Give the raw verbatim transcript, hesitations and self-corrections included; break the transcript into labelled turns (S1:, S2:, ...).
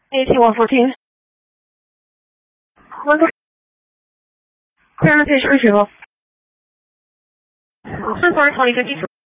S1: A T one fourteen. One four. Clear rotation retrieval. Sensor twenty fifty-three.